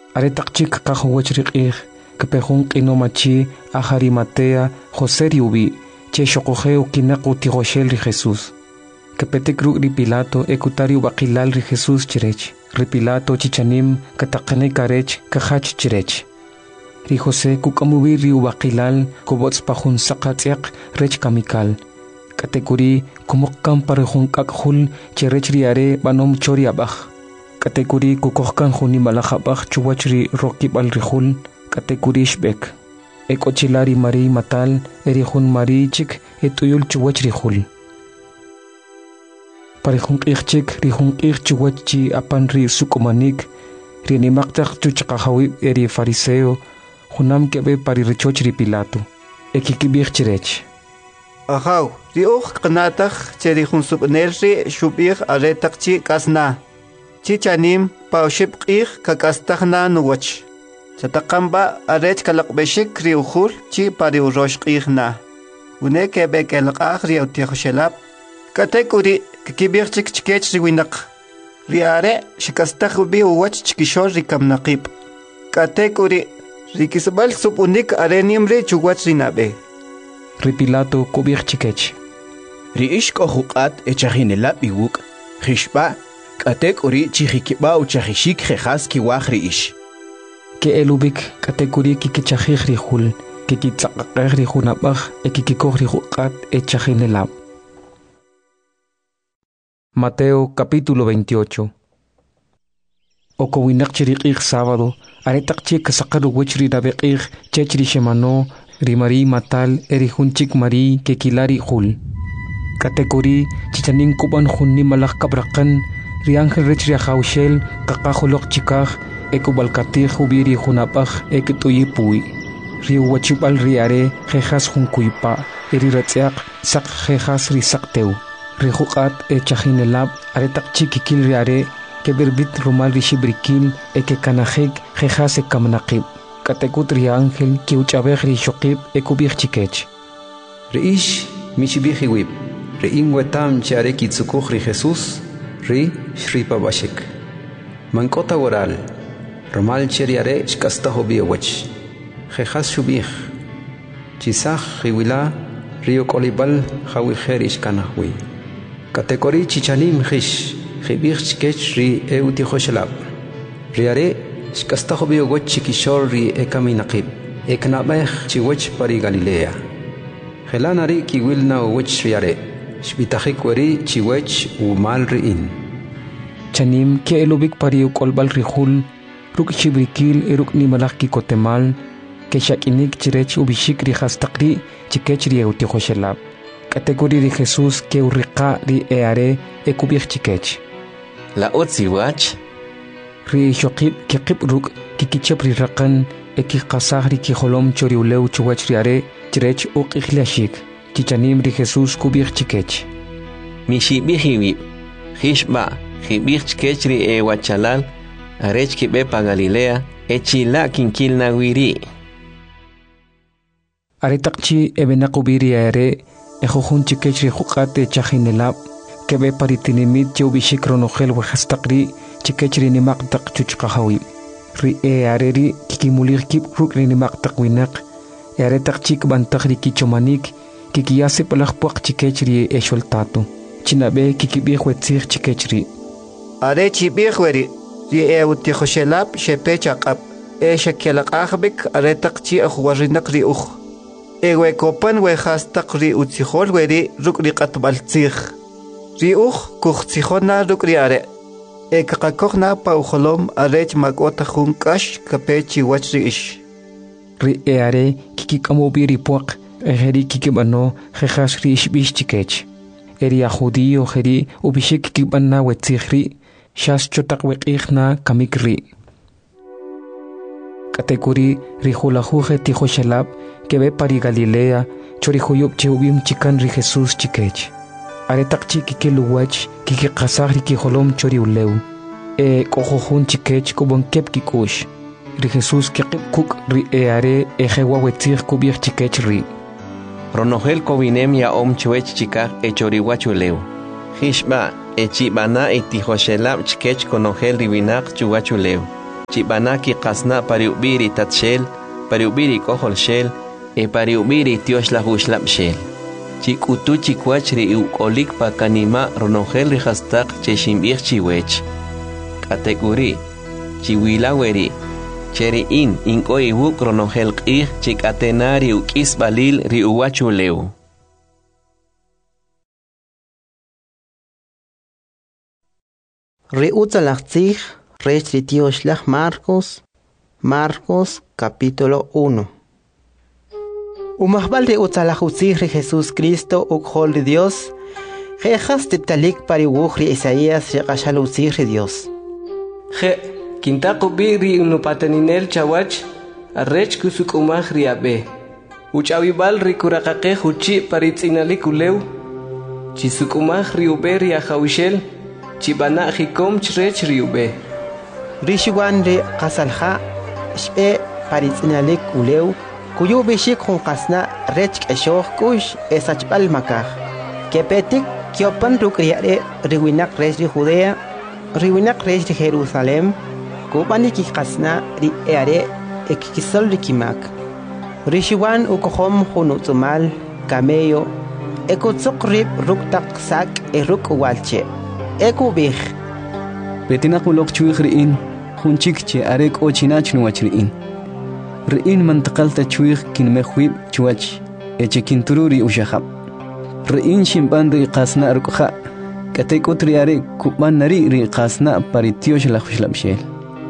Aretaqchik qahwach riq'ij kapejun q'inomachi Arimatea José riubi che xoqojeu kinaqu tigoshel ri Jesús. Kapetek ru ri Pilato ekutariu baqilal ri Jesús chirech. Ri Pilato chichanim kataqane karech kahach chirech. Ri José kukamubi riu baqilal kobots pajun saqatz'eq rech kamikal. Katekuri kumokkan parejun kakhul chirech riare banom chori abaj. Katekuri kukojkan juni malajabaj chuwach ri rokibal rijul. Katekuri shbek. Ekochilari mari matal erihun mari chik etuyul chuwach rijul. Parejun q'ijchik rijun q'ij chuwach chi apan ri sukumanik ri nimaqtaq chuchqajawi eri fariseo junam kebe pari richoch ri Pilato. Ekikibij chirech. Ajaw, ri uj qnataj cheri jun subnel ri shubij aretaq chi kasna. Chichanim paushib q'ij kakastajna nuwach. Chataqamba arech kalaqbeshik ri ujul chi pari urosh q'ijna. Une kebe kelqaj ri utijoshelab. Katekuri kikibij chik chikech ri winaq. Ri are shikastaj ubi uwach chikishor ri kamnaqib. Katekuri ri kisbal subunik arenim ri chuwach ri nabe. Ri Pilato kubij chikech. Ri ishk ojuqat echajinelab iwuk jishba katekuri chijikiba uchajishik jejas kiwaj ri ish. Ke elubik katekuri kikichajij ri jul kikitzaqaqej ri junabaj ekikikoj ri juqat echajinelab. Mateo capítulo 28. Okowinaq chiriq'ij sábado aretaqchi kasaqaru wechri nabeq'ij chechri shemano ri Mari matal erihun chik Mari kekilari jul. Katekuri chichanin kuban junni malaj kabraqan ri ángel rech ri ajawshel qaqajuloq chikaj ekubalkatij ubiri junapaj ekituyipuy. Ri uwachibal ri are jejas junkuypa eri ratz'eaq saq jejas ri saqtew. Ri juqat echajinelab aretaqchi kikil ri are keberbit rumal ri shibrikil ekekanajek jejas ekamnaqib. Katekut ri ángel kiuchabej ri shoqib ekubij chikech. Ri ish mishibij iwib. Ri inwetam chare kitzukuj ri Jesús ri shripabashik. Mankota waral. Romal cheriare shkastajo biewech. Jejas shubij. Chisaj riwila rio kolibal jawijer ishkanajwi. Katekori chichanim jish. Jibij chikech ri eutijoshelab. Riare shkastajo biewech chikishor ri ekaminaqib. Eknabej chiwech pari Galilea. Jelanari kiwilna uwech riare. Shbitajik weri chiwech umal riin. Chanim ke elubik pari ukolbal rijul ruk shibrikil eruk ni malaj kikotemal ke shakinik chirech ubishik ri hastaqri chikech ri eutijoshelab. Kategori ri Jesús ke urriqa ri eare ekubij chikech. La utziwach Ri shoqib kikib ruk kikichep ri raqan ekikasaj ri kijolom choriuleu chuwach ri are chirech uqijlashik. Chichanim ri Jesús kubij chikech. Mishibij jishba jibij chikech ri ewachalal arech kibe pa Galilea echila kinkilna wiri. Aretaqchi ebenaqubiri are ejojun chikech ri juqat echajinelab kebe paritinimit chubishik ronojel wajastaqri chikech ri nimaqtaq chuchqajawi. Ri are ri kikimulir kib ruk ri nimaqtaq winaq aretaqchik bantaq ri kichomanik kikiyase palajpuaq chikech ri esholtato. Chinabe kikibij wetzij chikech ri. Are chibij weri ri eutijoshelab shepechaqab. Shakelaqajbik aretaqchi ajwarinaq ri uj. Ewekopan wejastaq ri utzijol weri ruk ri qatbaltzij. Ri uj kujtzijona ruk ri are. Ekaqakojna pa ujolom arech makota jun kash kapechi wach ri ish. Ri are kikikamobi ri puaq ejeri kikibano jejas ri ishbij chikech. Eri a judío jeri ubishik kikibana wetzijri shas chotaq weqijna kamikri. Katekuri ri julajuje tijoshelab kebe pari Galilea chorijuyub cheubim chikan ri Jesús chikech. Aretaqchi kikiluwach kikikasaj ri kijolom choriuleu. Kojojun chikech kubonkep kikush. Ri Jesús kikib kuk ri are ejewa wetzij kubij chikech ri. Ronojel kobinem ya chuech chikaj echoriwachuleu. Jishba echibana itijoshelab chikech konojel riwinaq chuwachuleu. chibanaki qasna pariubiri tatshel, pariubiri kohol shel, pariubiri tiosh la hushlap shel. Chikutu chikwach ri ukolik pa kanima ronongel ri hastak cheshimbir chiwech. Kategori, chiwilaweri, cheri inko iwuk ronongel qih chikatenari ukis balil ri uwachu leu. Ri utzalachtzich, rech ri tioshlach Marcos capítulo 1. Umahbal ri utzalachutzich ri Jesús Cristo ukhol ri Dios, jejas tiptalik pariwuch ri Isaías ri qashalutzich ri Dios. Je, kintaqubi ri unupateninel chawach, arrech kusukumaj ri abe. Uchawibal ri kuraqaqej uchi paritzinalik uleu, chisukumaj ri ube ri ajawishel, chibana jikom chrech ri ube. Rishuan ri qasalja, shbe paritzinalik uleu, kuyu bishik qasna rech k'eshoh kush esachbal makaj. Kepetik kiopan rukriare riwinak rech ri Judea, riwinak rech ri Jerusalem, kubani kikasna ri eare ekikisol ri kimak. Rishuan ukohom junutzumal, camello, ekutzuk rib ruktak sak ruk walche. Ekubij. Betina kulok chuig riin, junchik che arek ochinach nuach riin. Riin mantakalta chuig kinmehwib chuach, eche kintururi ushahab. Riin shimban ri qasna rukha, katek utri arek kuban nari ri qasna paritiosh la khushlabshel.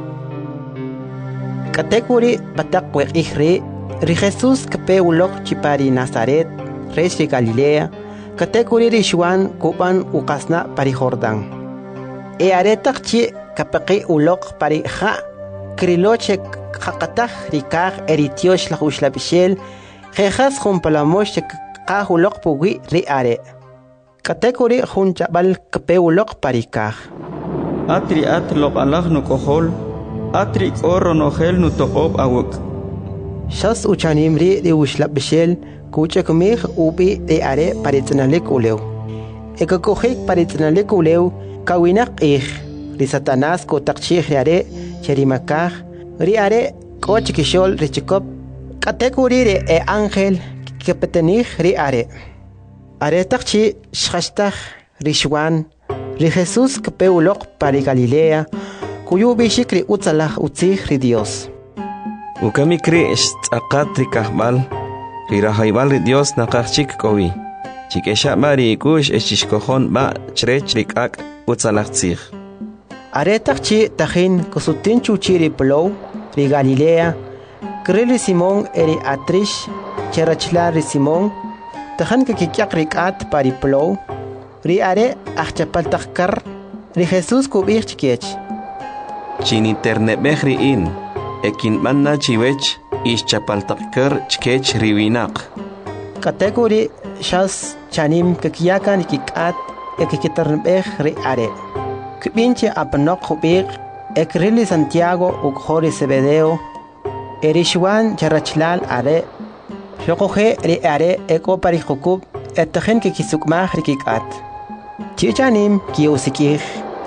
Katekuri batak wekih ri Jesus kape ulok chipari Nazaret, res ri Galilea, katekuri ri Shuan kuban ukasna pari Jordan. E aretak chi kapaki ulok pari ha, kriloche kakatah rikah eritiosh la hushlabishel, jejas jumpalamosh kah ulok pugi ri are. Katekuri junchabal kape ulok pari kah. Atri atlok alah nukohol, atri oro nohel nutokob awuk. Shas uchanimri ri hushlabishel, kuchakumih ubi ri are paritznalik uleu. Ekakohik paritznalik uleu, kawinak ri Satanás ko takchih ri are cherimakah, ri are koch kishol ri chikop, katekuri ri e ángel kepetenih ri are. Are takchi shkashtah ri Shuan, ri Jesús kape ulok pari Galilea, kuyu bishik ri utzalach utzich ri Dios. Ukamikri aqat ri kahbal, ri rahaybal ri Dios naqachik kowi. Chikesha mari kush eshishkohon ba chrech rikak utzalachtzich. Are takchi tahin kusutin chuchi ri Plow, ri Galilea, krili Simón eri atrish, cherachla ri Simón, tahan kakikyak rikat pari Plow, ri are achapaltakkar, ri Jesús kubich chikech. Chiniternebeh riin, ekin manna chiwech ischapaltakkar chkech riwinak. Kategori shas chanim kakiyakan kikat ekikitarnbeh ri are. Kubinche apanok kubik ekrili Santiago ukhori Zebedeo, erishwan charachlal are, shokohe ri are eko pari jukub etahen kikisukmah rikikat. Chichanim kiusikih.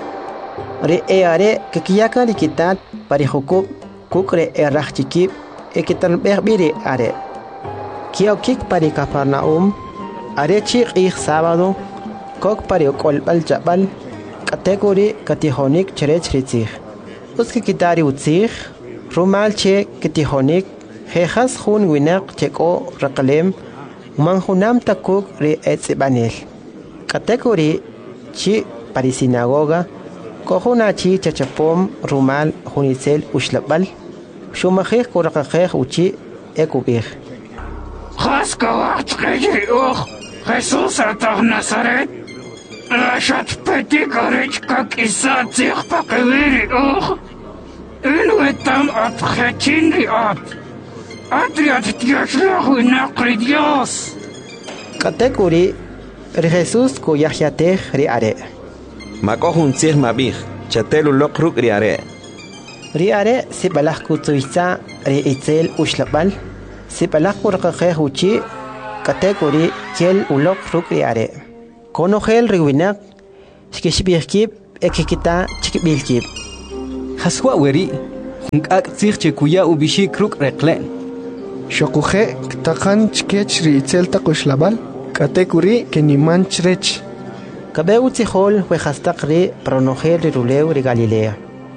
Ri are kakiyakan rikitat pari jukub kukre erachikib ekitarnbeh biri are. Kiokik pari Capernaum, are chik ich sábado, kok pari okolbal jabal, kategori katihonik cherech ritzich. Uski kitari utzich, rumal che katihonik, jejas jun winak cheko rakalem, manjunam takuk ri etzibanel. Kategori chi pari sinagoga, kohuna chi chachapom rumal junitzel ushlabal, shumajej kurakajej uchi ekubich. Haskawat kejriuch, Jesús atah Nazaret, Rashat petik arich kak isatzich pakeviri uch, inuetam at khechinri at, atriat tiashlahu inakri Dios. Kategori ri Jesús ko yahyateh ri are. Makohun tzich mabich, chatelu lokruk ri are. Ri are sibalach kutsuitza ri itzel ushlabal, sibalach kurakajej uchi, kategori kiel ulok ruk ri are. Konogel riwinak, shkishbihkib ekikita chikbilkib. Haswa weri, Nk'ak tzig chekuya ubishi kruk reklen. Shokuje ktakan chkech ri itzel takushlabal. Katekuri keniman chrech. Kabeu tzihol wejastak ri pronogel ri ruleu ri Galilea.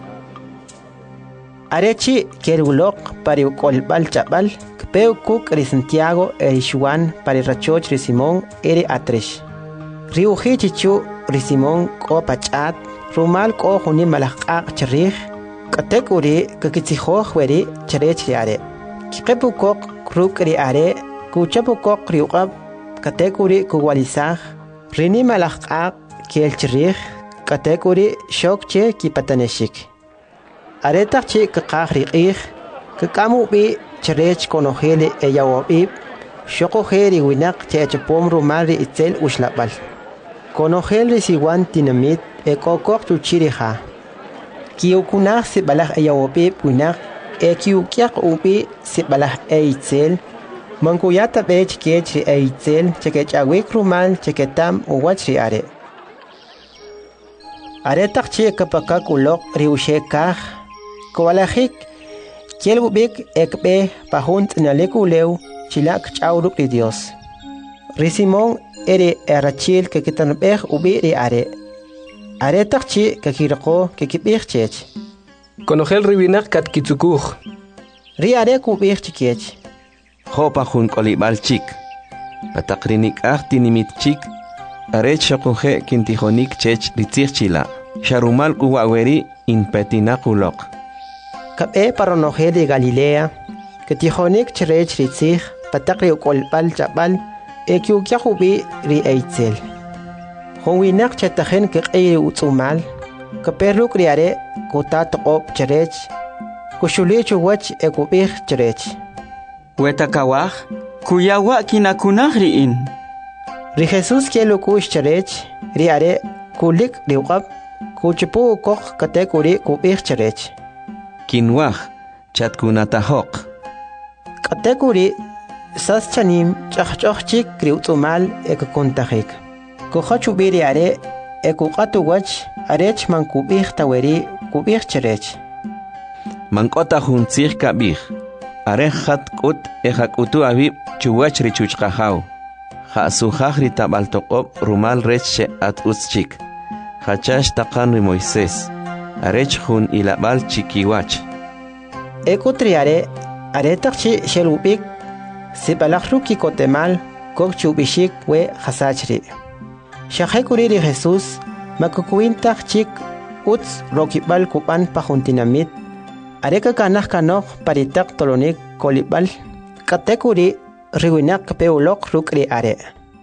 Arechi kerulok pari ukolbal chabal. Kpeu kuk ri Santiago eri Juan pari rachoch ri Simón eri atresh. Ri uji chichu ri Simón ko pachat. Rumal ko hunin malakak charih. Katekuri kakitzihoj weri charech ri are. Kipukok kruk ri are. Kuchapukok ri uqab. Katekuri kuwalisaj. Rini malakak kiel charih. Katekuri shokche kipataneshik. Aretak chi kakak ri ih. Kakamu bi charech konojele eyawabib. Shokoje ri winak chechapom rumal ri itzel ushlabal. Konojel ri siwan tinamit ekokok chuchiriha. Kiukunah si balah eyawabib winak kiukiak ubi si balah eitzel. Mangkuyata bech kech ri eitzel chekechawik rumal cheketam uwach ri are. Aretak chi kapakak ulok ri ushekaj. Kowalajik kielbubik ekbe pahunt nalekuleu chilak chawruk ri Dios. Ri Simón eri erachil kekitanbej ubi ri are. Aretak chi kakirako kekibij chech. Konogel ribinak kat kitsukuj. Ri are kubij chikech. Jopa jun kolibal chik. Patakrinik tinimit chik. Arech shokuje kintijonik chech ritzich chila. Sharumal kuwaweri in petinakulok. Kabe paronogel de Galilea. Ketijonik cherech ritzich. Patakri ukolbal chabal. Ekiukiakubi ri eitzel. Honwinak chatajen kekei utsumal. Kaperluk riare kutat op cherech. Kushulichu wach ekubij cherech. Wetakawaj, kuyawa kinakunaj riin. Ri Jesus kielukush cherech. Riare kulik riuqab. Kuchipu kok katekuri kubij cherech. Kinwaj, chatkunatajok. Katekuri sas chanim chachchik kriutsumal ekukontajik. Kuchachubiri are ekukatu wach arech man kubij taweri kubij cherech. Mankota juntzich kabij. Arejat kut ejakutu abib chuwach richuchkajaw. Jasujaj ritabaltokop rumal reche at utzchik. Hachash takan ri Moisés. Arech jun ilabal chikiwach. Ekutriare aretakchi shelubik. Sibalakruki kotemal kok chubishik we hasachri. Shahekuri ri Jesus makukuintak chik utz rokibal kupan pajuntinamit. Areka kanaj kanok paritak tolonik kolibal. Katekuri riwinak peulok rukri are.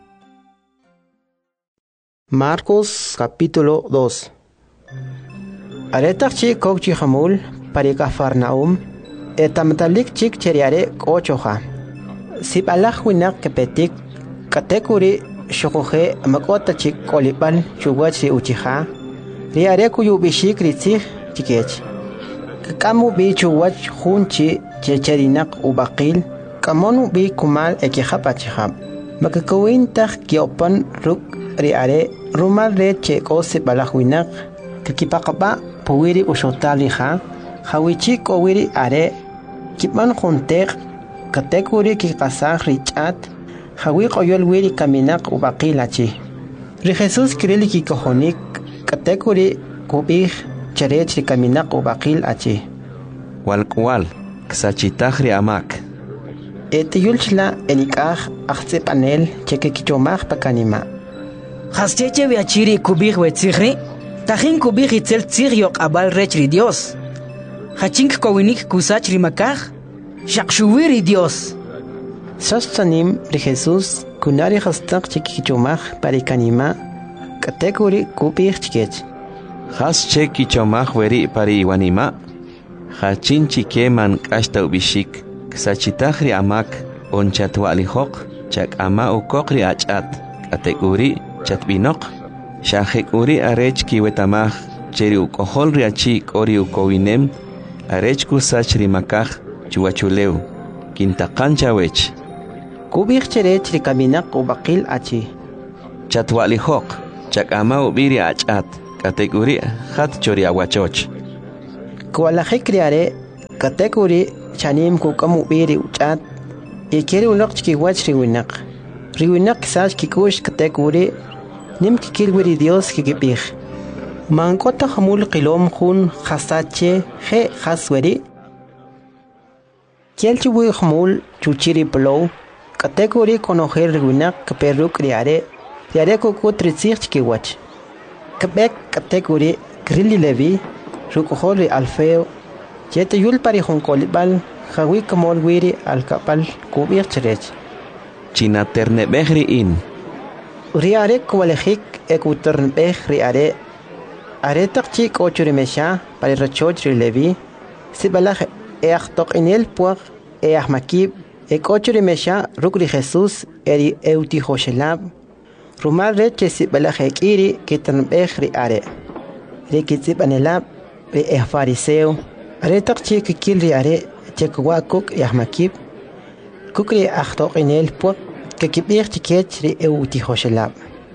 Marcos capítulo 2. Aretak chik kok chihamul parika Farnaum. Etamtalik chik cheriare kochoja. Sibalaj winak kepetik. Katekuri shokuje makota chik kolibal chuwachi uchiha. Riare kuyubishik ritzich chikech. Kakamu bi chuwach junchi checherinak ubakil. Kamonu bi kumal ekihapachiham. Makakawintak kiopan ruk riare rumal re cheko sibalaj winak. Kakipakaba puwiri ushotaliha. Hawichik owiri are. Kipan juntek. Katekuri kikasaj richat. Hawi koyol wiri kaminak ubakilachi. Ri Jesus kirili kikojonik. Katekuri kubij cherech ri kaminak ubakil achi. Walkwal ksachitajri amak. Etiyulchla enikaj achsep anel chekekichomaj pakanima. Hascheche viachiri kubij wetzigri. Tajin kubij itzel tzig abal rechri Dios. Hachink kowinik kusach rimakaj. Shakshuwiri Dios. Sastanim ri Jesus kunari hastak chekichomaj parikanima. Katekuri kubij chikech. Has chekichomaj weri pari iwanima. Hachin chikeman kashta ubishik. Ksachitajri amak onchatwalijok. Chak ama ukokri achat. Katekuri chatbinok. Shahekuri arech kiwetamaj. Cheri ukohol riachik ori ukowinem. Arech kusach rimakaj chuachuleu. Kintakancha wech. Kubij cherech ri kaminak ubakil achi. Chatwalijok. Chak ama ubiri achat. Katekuri hat chori aguachoch. Kualajik riare katekuri chanim kukamu biri uchat ikeri unaq chikiwach riwinaq kisach kikush katekuri nim kikilwiri Dios kikipij mankota hamul qilom khun khasache he khasweri kielchiwi hamul chuchiri plow katekuri konojer riwinaq kaperuk riare kukutritsich chikiwach kabek katekuri Grilli Levi rukohori Alfeo Jete yul pari honkolibal jawi kamol wiri al kapal kubir cherech. China ternebehri in. Riare kwalejik ekuternbeh riare. Are takchi kochuri mesha pari rachochri Levi. Sibalaj eachtok inel puag eachmakib kochuri mesha rukri Jesus eri euti hoshelab. Rumal reche sibalaj ekiri kiternbeh riare. Rikitsib anelab re fariseo. Are takchi kikilri are chekwa kuk yahmakib kukri achtok inel puak kikibir chikech ri euti hoshelab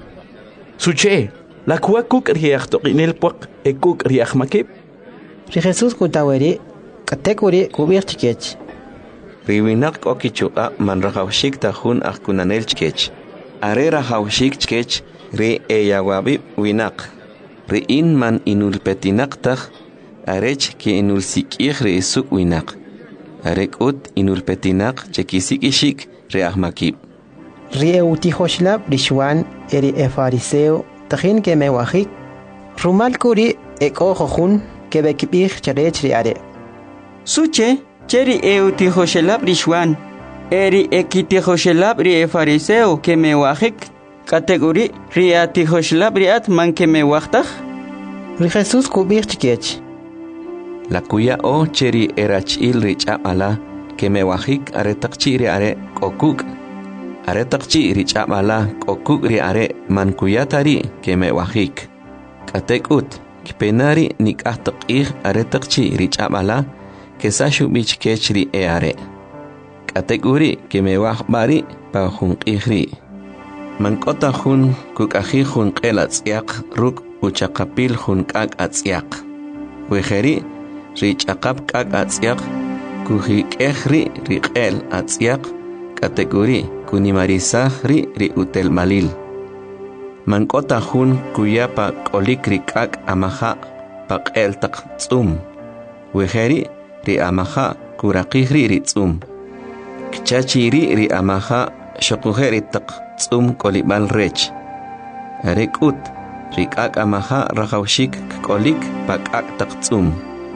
Suche la kwa kuk ri achtok inel puak kuk ri yahmakib ri Jesus kutaweri katekuri kubir chikech riwinak okichuqa man rahawshik tahun akunanel chikech are rahawshik chikech ri eyawabi winak ri in man inulpetinak tah arech ki inul sikih re isuk winak. Arek ut inul petinak chekisik ishik re ahmakib. Rie uti hoshlab rishwan eri fariseo tahin ke mewahik. Rumal kuri eko hohun ke bekibih charech riare. Suche cheri uti hoshlab rishwan eri ekiti hoshlab rie fariseo ke mewahik. Kategori riati hoshlab riat man ke mewahtah. Ri Jesus kubir chikech. La kuya o cheri erachil richamala que me wajik are takchiri are kokuk are takchi richamala kokuk ri are man kuyatari que me wajik katekut kipenari nikahtakir are takchi richamala que sashu bich kechri e are katekuri que me wajbari pa junqihri man kota jun kukaji jun qelatsiaq ruk uchaqapil jun kak atsiaq wejeri Rich akap kak atsiak kuhik ehri riqel atsiak kategori kunimarisah ri utel malil mankota hun kuyapa kolik rikak amaha paqel tak tsum weheri ri amaha kurakihri ri tsum kchachiri ri amaha shokuheri tak tsum kolibal rech arekut rikak amaha rahawshik kolik pakak tak tsum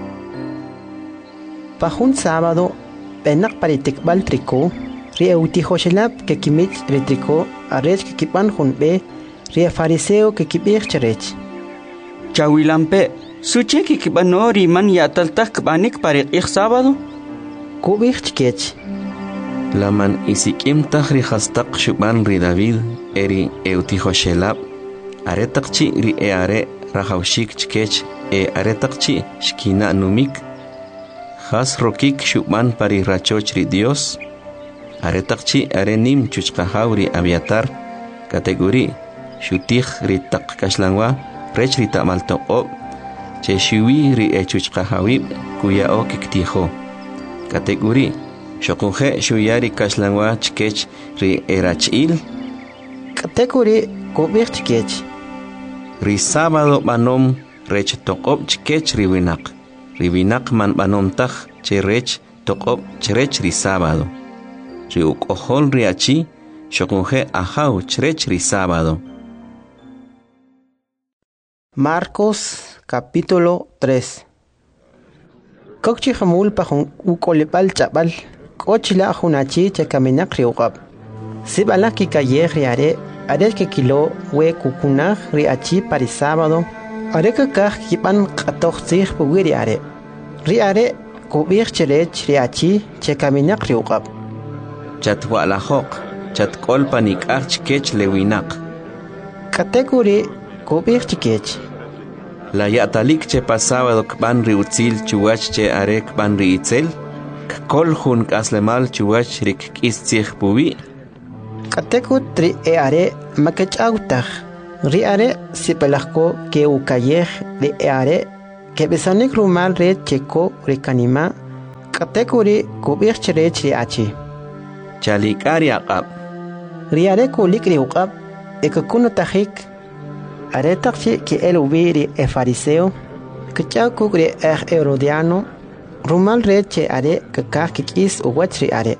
Pajun sábado, penak paritikbal triko, rieuti hoshelab que kimich retriko, arech que kipan junbe, rie fariseo que kibir cherech. Chawilampe, suche que kibano riman yataltak banik parik sábado? Kubir chikech. Laman isikim tahri hastak shuban ri David, eri euti hoshelab, aretakchi ri are rahawshik chikech, aretakchi shkina numik, Has rokik shukman pari rachochri Dios. Aretakchi arenim chuchkahauri aviatar. Kategori shutih ritak kashlangwa prech rita maltoko. Che shui ri chuchkahawib kuya o kiktiho. Kategori shokunje shuyari kashlangwa chkech ri erachil. Kategori kubir chkech. Ri sábado manom rech tokop chkech riwinak. Ribinak man banomtaj cherech tokop cherech ri sábado. Riukohol riachi shokunje ahau cherech ri sábado. Marcos capítulo 3. Kokchi hamul pahun ukolepal chabal. Kochila hunachi chekaminak riukab. Sibala kikaye riare are que kilo we kukunaj riachi pari sábado. Are que kaj kipan katoxzih puwiri are. Riare kubir cherech riachi chekaminak riukab. Chatwa la hok, chatkol panik archkech lewinak. Kategori kubir chikech. La yatalik che pasaba kban riutzil chuwach che are kban riitzel. Kol hun kaslemal chuwach rik kiszich puwi. Katekut tri are makech autach. Riare sipelako ke ukayej de are que besanik rumal red checo rikanima Katekuri kubih cherech ri achi. Chalikari aqab. Riare kulik ri uqab ekakuno tajik. Aretakchi ki el ubiri e fariseo. Kachakuk ri Herodiano. Rumal reche are kakakik is uwach ri are.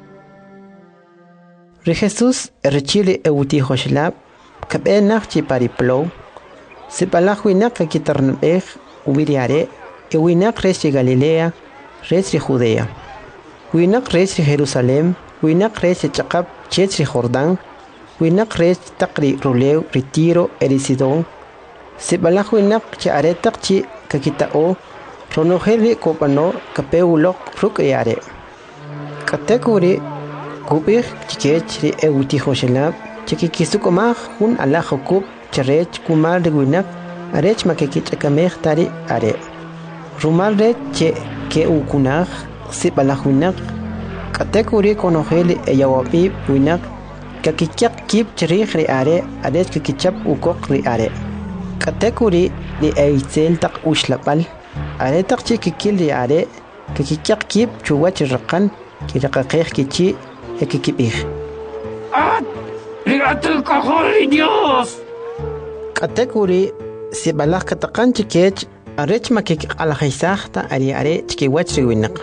Ri Jesus rechili euti hoshlab. Kabe nakchi pariplow. Sipalach winak kakitarnbeg ubiri are. Winak rechi Galilea. Rechi Judea. Winak rechi Jerusalem. Winak rechi Chakab Chechi Jordán. Winak rechi Takri Ruleu Retiro Erisidón. Sibalach winak chi aretak chi kakitao. Ronogeli kopano kapeulok ruk yare. Katekuri kubih chikech ri euti hoshelab. Chikikisukomach hun ala hokub charech kumar de winak. Arech makekich akamech tari are. Rumal re che ke ukunach sibalach winak. Katekuri konogeli eyawapi winak. Kakikyak kip cherich ri are. Arech kakichap ukok ri are. Katekuri li eitzel tak ushlapal. Are tak chi kikil ri are. Kakikyak kip chuwach rakan. Kirakakech kichi ekikipich. ¡Rigatul cojoli Dios! Katekuri sibalach katakan chikech. Arech makik alhaisachta ari are chikiwach riwinak.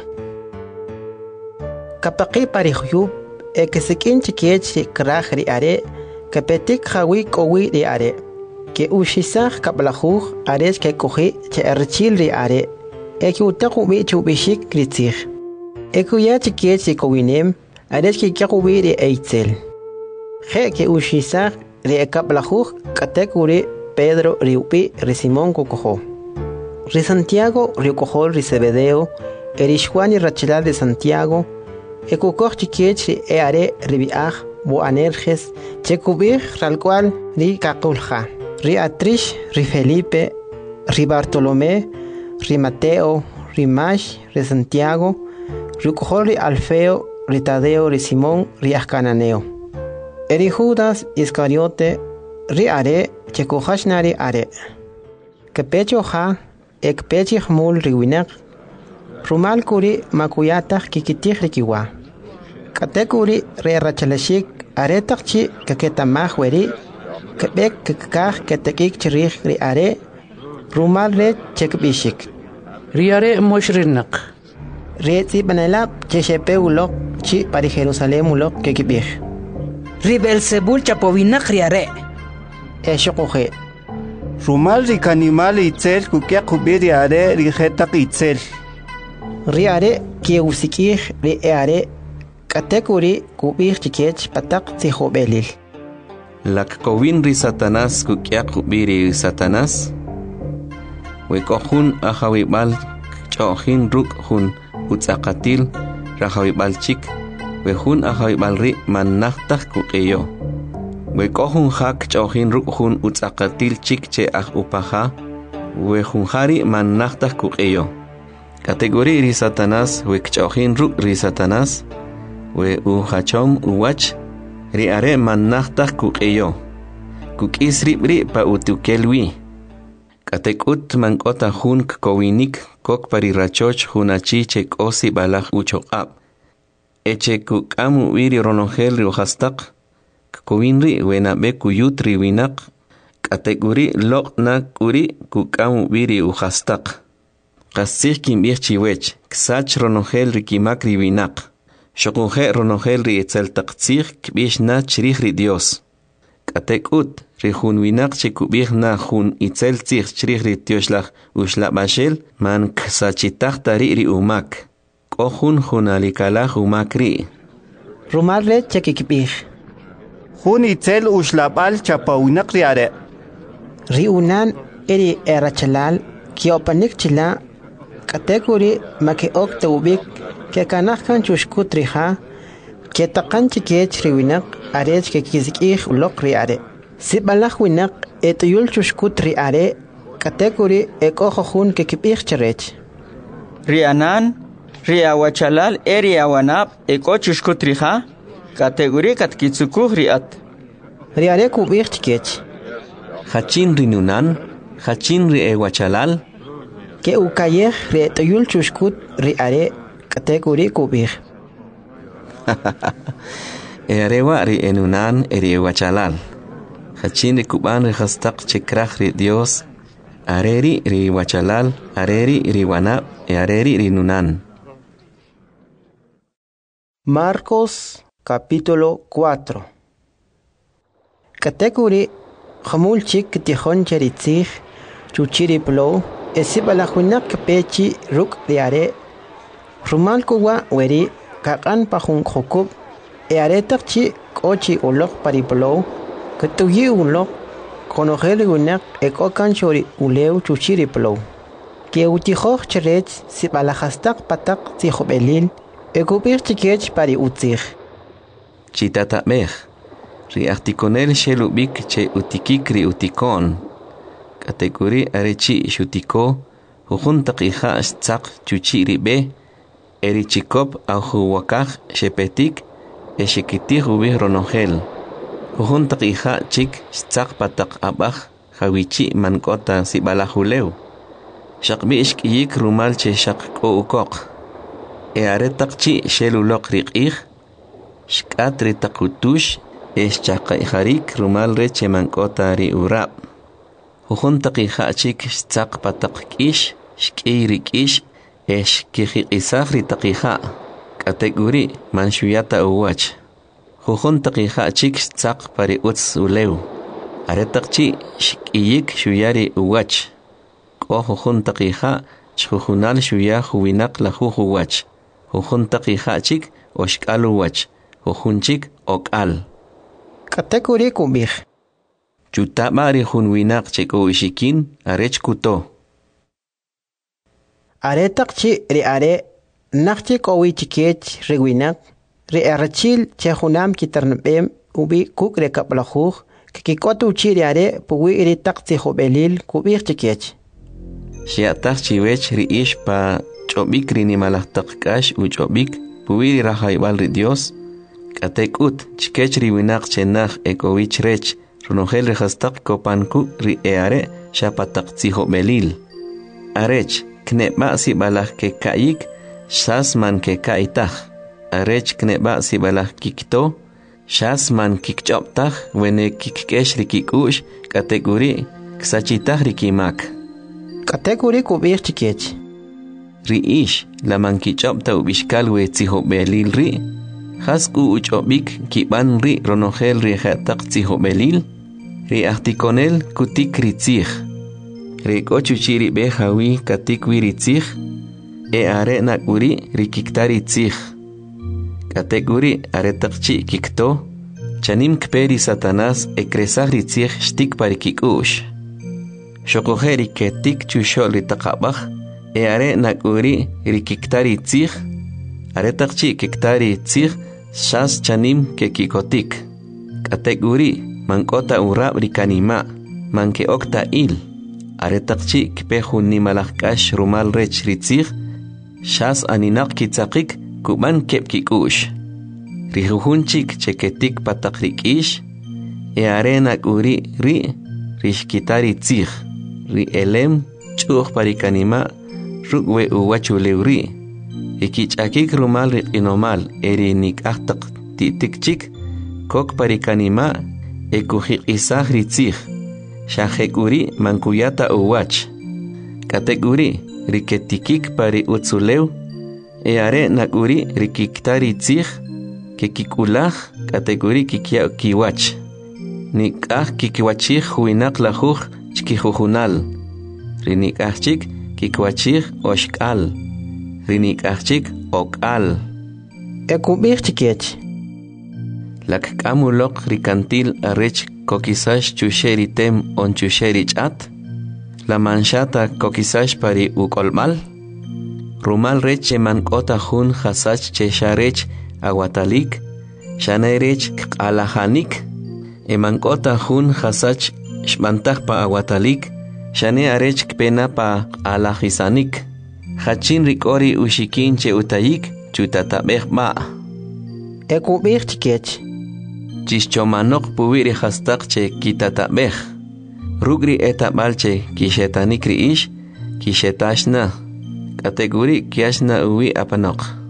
Kapaki parihuyub ekisikin chikech krach ri are kapetik hawi kowi ri are ke ushisach kablahuj arech ke kohi che erchil ri are eki utaku bi chubishik kritzich ekuya chikech kowinem arech ke kakuwi ri eitzel he ke ushisach ri kablahuj katekuri Pedro riupi ri Simón kokojo ri Santiago riukojol ri Zebedeo erishwani rachilal de Santiago ekukoj chikech ri eare ribiaj boanerges chekubij ralcual ri kakulja ri Atrish ri Felipe ri Bartolomé ri Mateo ri Mash ri Santiago riukojol ri Alfeo ri Tadeo ri Simón ri Ascananeo eri Judas Iscariote ri are chekujashnari are kepecho ja ekpechich mul ri winak Rumal kuri makuyatak kikitih rikiwa. Katekuri re rachalashik aretakchi kaketamah weri. Kebek kakah ketekik chirih ri are. Rumal re chekbishik. Ri are moshrinak. Re si banelap cheshepe ulok chi pari Jerusalem ulok kekibih. Ri Belzebul chapovinak ri are. Eshokoje. Rumal ri kanimal itzel kukyak kubiri are ri jetak itzel. Ri are ki usikih ri are katekuri kubih chikech patak tihobelil. Lak kovin ri Satanás kukyak kubiri Satanás. Wekojun ahawibal chohin ruk hun utzakatil rahawibal chik. Wehun ahawibal ri manachtak kukeyo. Wekojun hak chohin ruk hun utzakatil chik che upaha. Wehun hari manachtak kukeyo. Kategori ri Satanás we kchojin ruk ri Satanás we hachom uwach ri are manachtak kukeyo kukis ribri pa utukelwi katekut mankota hun kowinik kok pari rachoch hunachi che kosi balach uchoqab eche kukamu wiri ronongel ri uhastak kowinri we nabe kuyutri winak kategori loknak uri kukamu wiri uhastak Kasih kimbih chiwech, ksach ronogel rikimak ribinak. Shokunje ronogel ri etzel taktsih kbish na chirih ri Dios. Katek ut rihun winak chikubih na hun itzel tsih chirih ri Dioslach ushlabashel man ksachitach tari ri umak. Kohun hunalikalach umak ri. Rumal re chekikbih. Hun itzel ushlabal chapawinak ri are. Ri unan eri erachalal kiopanik chila kategori make okte ubik ke kanahkan chushkutriha ke taqan chikech riwinak arech ke kizikih ulok riare sibalach winak etuyul chushkutri are kategori ekojohun ke kipih cherech rianan riawachalal eriawanap eko chushkutriha kategori katkitsukuh riat riare kubih chikech hachin rinunan hachin ri ewachalal ke ukayeh re toyul chushkut ri are kategori kubih. Erewa ri enunan eri wachalal. Hachin ri kuban ri khastak chikrach ri Dios. Areri ri wachalal, areri ri wanab, areri ri nunan. Marcos capítulo 4. Kategori khamul chik tihon cheritzig chuchiri plo esibalahunak pechi ruk diare rumal kuwa weri kakan pahun khokub earetak chi kochi ulok pariplo ketuyi ulok konogeli unak ekokan chori uleu chuchiri plo ke utihoch cherech sibalahastak patak tihobelil ekupir chikech pari utzig Chitata mech ri articonel shelubik che utikik ri utikon kategori arechi shutiko hujuntak ija stzak chuchi ri be eri chikop au huwakaj shepetik eshikitik ubi ronogel hujuntak ija chik stzak patak abaj jawichi mankota sibalahuleu shakbi ishkiyik rumal che shakko ukok aretak chi shelulok riqij shkat ri takutush Eschaqaiharik rumal reche mankota ri urab. Hujuntak ijachik stzak patak kish, shkiri kish, eshkihisach ri takija. Kategori manshuyata uwach. Hujuntak ijachik stzak pari utz uleu. Aretakchi shkiyik shuyari uwach. Ko hujuntak ija shujunal shuya huwinak la huwach. Hujuntak ijachik oshkal uwach. Hujunchik okal. Kategori kubih. Chutabari hunwinak cheko ishikin arech kuto. Aretak chi ri are nakchi kowi chikech rewinak ri arachil chehunam kitarnbem ubi kuk rekaplahuj kikikotu chi ri are puwi ri takti hobelil kubih chikech. Shiatak chiwech ri ish pa chobik ri nimalahtak kash u chobik puwi ri rahaibal ri Dios. Katekut chikech ri winak chenach ekowich rech runogel rehastak kopanku ri eare shapatak tziho belil. Arech kneba si balah ke kaik shas man ke kaitach. Arech kneba si balah kikto shas man kikchoptach wene kikkesh ri kikush kategori ksachitach ri kimak. Kategori kubir chikech. Ri ish la man kichopta ubishkal we tziho belil ri. Hasku uchobik kiban ri ronogel ri hatak tziho-belil, ri articonel kutik ritzig. Ri kochuchiri behawi katikwi ritzig, e are nakuri ri kiktari tzig. Kategori aretakchi kikto, chanim kperi satanas e kresag ritzig shtik pari kikush. Shokogeri ketik chushol ri takabach, e are nakuri ri kiktari tzig, aretakchi kiktari tzig, Shas chanim ke kikotik. Kategori mankota urab rikanima. Manke okta il. Aretakchi kpehun nimalakash rumal rech ritzig. Shas aninak kitzakik kuban kep kikush. Rihuhunchik cheketik patak rikish. E arenak uri ri rishkitari tzig. Ri elem chuch parikanima rugwe uwachuleuri. Ikichakik rumal riqinomal eri nikahtak titikchik kok parikanima ekujik isah ritzig shahekuri mankuyata uwach kategori riketikik pari utzuleu eare nakuri rikiktari tzig kekikulaj kategori kikia kiwach nikah kikiwachig huinak lajuj chkijujunal rinikahchik kikwachig oshkal Rinik achik okal. Ekubir chikech. Lak kamulok rikantil arech kokisash chusheri tem on chusheri chat. La manchata kokisash pari ukolmal. Rumal reche mankota hun hasach chesharech aguatalik. Shanerech kalahanik. E mankota hun hasach shmantak pa aguatalik. Shane arech kpena pa alahisanik. Hachin rikori ushikin che utayik chutatabeh ma. Ekubir chikech. Chischomanok puwiri hastak che kitatabeh. Rugri etabal che kishetanik ri ish kishetashna. Kategori kiashna uwi apanok.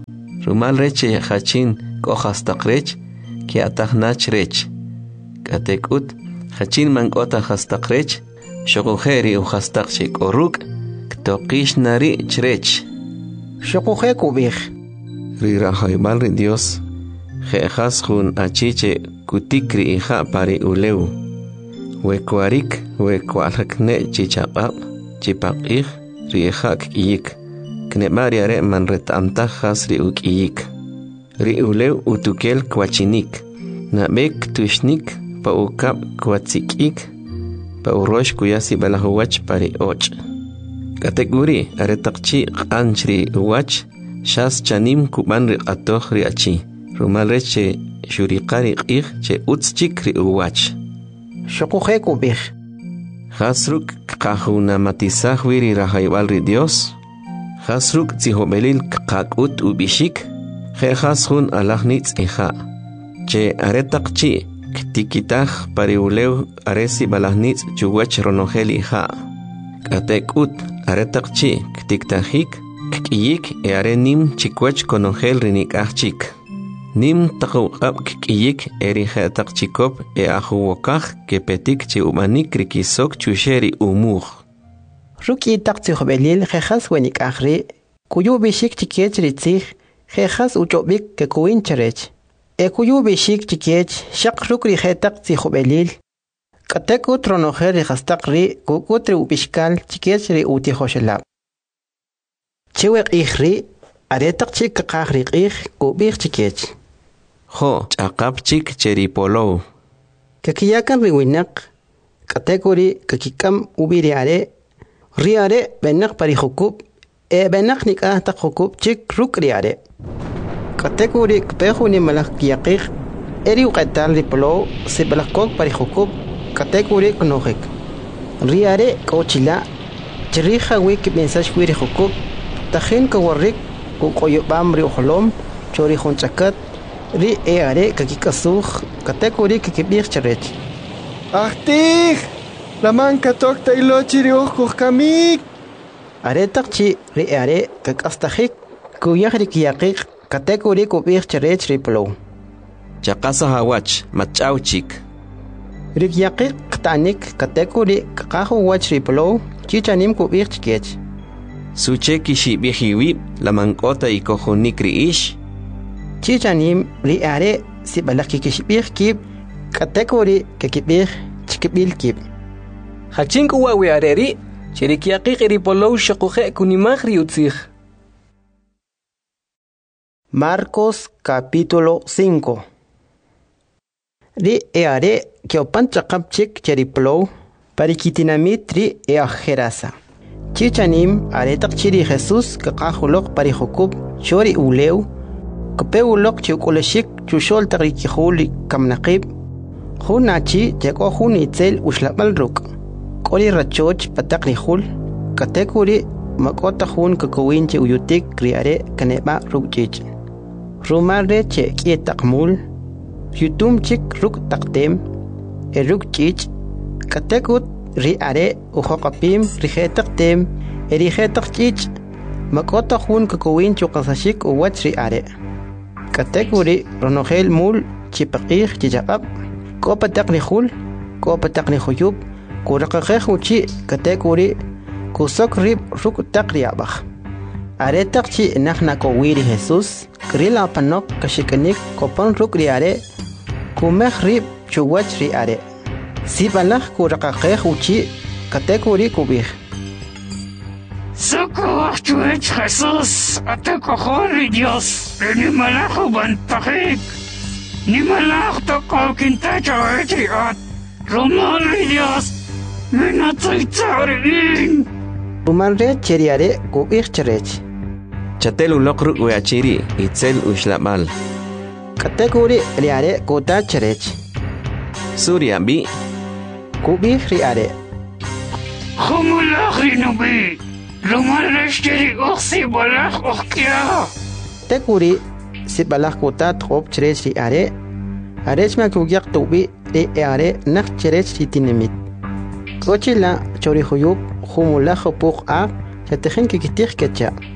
Rumal reche hachin kohastak rech, ki atah nach rech. Katekut, hachin mankota hastak rech, shokuheri u hastak chik oruk, ktokish nari chrech. Shokuhe kubich. Rirahaibal ri Dios, jejas jun achiche kutikri hija pari uleu. Wekuarik, wekualakne chichapap, chipakih, rihak iyik. Knebariare man retantajas ri ukiyik. Ri uleu utukel kwachinik. Nabek tushnik pa ukap kwatsikik. Pa urosh kuyasi balahuwach pari och. Kategori aretakchi anchri uwach. Shas chanim kuban ri atoh ri achi. Rumal reche shurikari ik che utschik ri uwach. Shokuhe kubich. Hasruk kahuna matisah wiri rahaybal ri Dios. Hasruk tzihobelil kakut ubishik. Jejas hun alahnitz eja. Che aretakchi ktikitah pariuleu aresi balahnitz chuwach ronogel eja. Katekut aretakchi ktiktahik kiyik e arenim chikwach konogel rinik achik. Nim takukap kiyik erihetakchikop e ahuwokah kepetik chi umanik rikisok chusheri umur. Ruki taktzihobelil jejas wenik ahri, kuyu bishik chikech ritzih, jejas uchobik ke kuin cherech. E kuyu bishik chikech shak rukri jetak tzihobelil. Kateku tronojer rihastak ri kukutri ubishkal chikech ri utihoshelab. Chiwek ihri, aretak chik kakahri ih kubik chikech. Ho, chakap chik cheripolo. Kakiyakan riwinak, katekuri kakikam ubiriare, riare benak pari hukub, e benak nikah tak hukub chik ruk riare. Katekuri kpehu ni malak kiyakik, eri ukatal ripolo, si balakok pari hukub, katekuri kunohik. Riare kauchila, chiriha wik mensaj wiri hukub, tahin kawarik, kukoyobam ri uholom, chori honchakat, ri eare kakikasuh, katekuri kakibir charech. Ahtih! Laman katok tailo chiriuh kuhkamik. Aretak chi ri eare kakastahik, kuyah ri kiyakik, katekuri kubir charech ripolo. Chakasa hawach, machaw chik. Ri kiyakik ktanik, katekuri kakahu wach ripolo, chichanim kubir chikech. Suche kishi bihiwib, lamankota ikohunik ri ish. Chichanim ri eare si balaki kishibir kib, katekuri kakibir chikibil kib. Hachink uwawi areri, chirikiakik eripolo shakuhe kunimach riutzich. Marcos capítulo 5. Ri eare kiopan chakapchik cheriplo, parikitinamit ri eajerasa. Chichanim aretak chiri Jesús kakahulok parihukub chori uleu, kapeulok chiukuleshik chushol tarikihuli kamnaqib, hunachi jako hunitzel ushlabal ruk. Koli rachoch patak rihul, katekuri makota hun kakawin che uyutik kriare kaneba rukchich. Rumare che kietak mul, yutum chik ruk taktem, eruk chich, katekut riare uhokapim rihetak tem, erihetak chich, makota hun kakawin chukasashik uwach riare. Katekuri ronogel mul chipakir chichakap, kopatak rihul, kopatak rihuyub, kurakakeh uchi katekuri kusok rib ruk takriabach. Aretak chi nahna kowiri Jesus, krila panok kashikanik kopan ruk riare, kumeh rib chuwach riare. Sibalach kurakakeh uchi katekuri kubih. Socorro, Jesús, ate cojones, Dios, ni malajo bantajik, ni malajo toko kintacho echiat, romani Dios, minatzaitzarin. Rumanre cheriare kubih cherech. Chatel ulokru uachiri, itzel ushlamal. Katekuri riare kota cherech. Surya bi. Kubih riare. Humulach rinubi. Rumal cheri oxi balach okia. Tekuri si balach kota trop cherech riare. Arechma kugyak tubi riare nak cherech ritinemit. Kochila chori huyub humulach puk a chatejen kikitih kecha.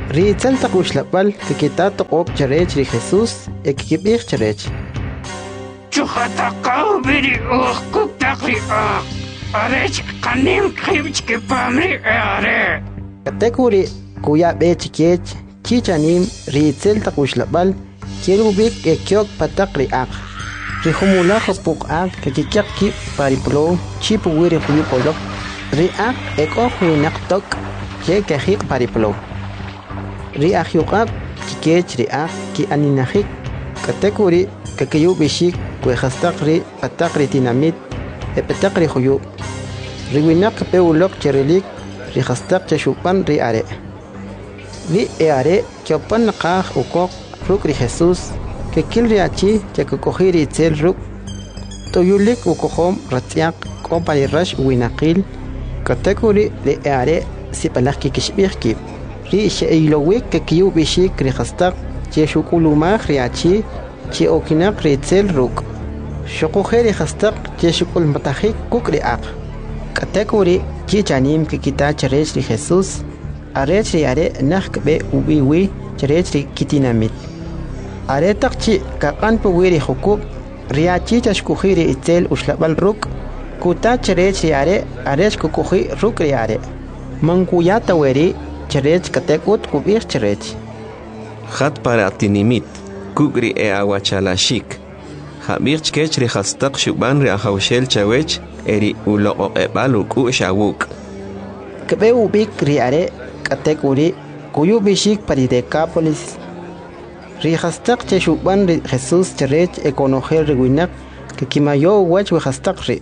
ri itzalta ushlapal que quitato op charech ri Jesús ekibich charech Chuhataqaw biri kuktakri arech kanim khibch ke pamri are katekuri kuya bechikech chichanim ri itzalta ushlapal kirubik ekyok patakri ak ri humula khopuk ak kikikki pariplo chipu wiri khuyupolok ri ak eko huinaqtok ke kahik pariplo ri ahyuqab kikech ri ak ki aninahik katekuri kakiyu bishik kuehastaqri patakri tinamit patakri huyu riwinak peulok cherelik ri hastaq cheshupan ri are ri are chopan qah ukok ruk ri Jesus que kilri achi que cogiri tel ruk toyulik ukohom ratiak kompani rash winaqil katekuri le are sipalaki kishbirki ri sheilowik que kiu bishik ri hastaq che shukuluma riachi che okinak ri tel ruk shokogeri hastaq che shukul matahik kukri ak katekuri chi chanim que kita cheres ri Jesus arech ri are nakbe ubiwi cheres ri kitinamit aretak chi kakan puwiri hukub riachi chashkuhiri itel ushlabal ruk kuta cherech riare arech kukuhi ruk riare mankuyata weri cherech katekut kubir cherech Hat para tinimit kugri e awachalashik Habir chkech ri hastaq shuban ri ahawshel chawech eri ulo ebalu ku shawuk kebe ubik riare katekuri kuyu bishik paridekapolis Rihastaq cheshuban ri Jesús cherech econoger riwinak que kimayo wach wihastaq ri.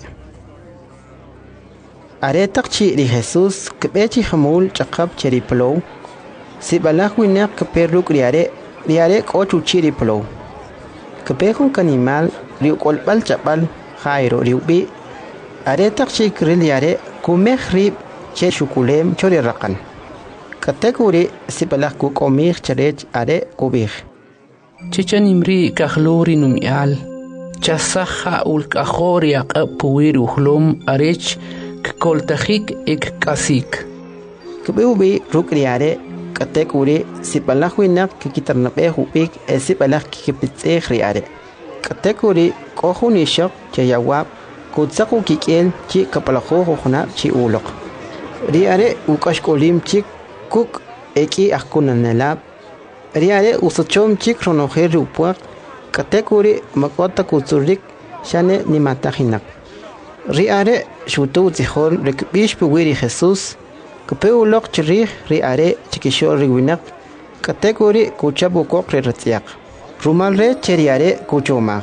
Aretaq chi ri Jesús que bechi hamul chakab cheriplow. Si balak winak que perruk riare kochu chiriplow. Que pejun canimal riukolpal chapal jairo riubi. Aretaq chi kriliare kumeh rib cheshukulem chori rakan. Katekuri si balak kukomir cherech are kubir. Chichanimri kahlori numial chasaha ulkahori aqapuir uhlum arech koltajik ek kasik kbeube rukriare katekuri sipalahwinak kikitarnape hupik esipalak kipitse riare katekuri kohuni shok chayawab kutsaku kikel chi kapalaho hona chi ulok riare ukashkolim chik kuk eki akunanelab riare usochom chik ronojer upuak katekuri makota kutsurik shane ni matahinak riare shutu zihol rekbish puwiri Jesus kapeulok chiri riare chikishol riwinak katekuri kuchabu kokre ratiak rumalre cheriare kuchomag